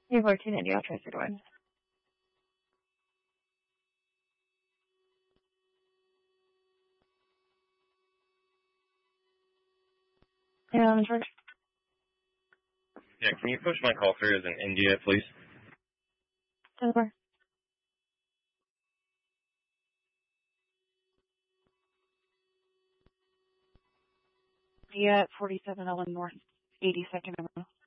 Hey, 14 India, I'll transfer to one. Yeah, I'm in charge. Yeah, can you push my call through as in India, please? Over. Yeah, 47 Ellen North, 82nd Avenue.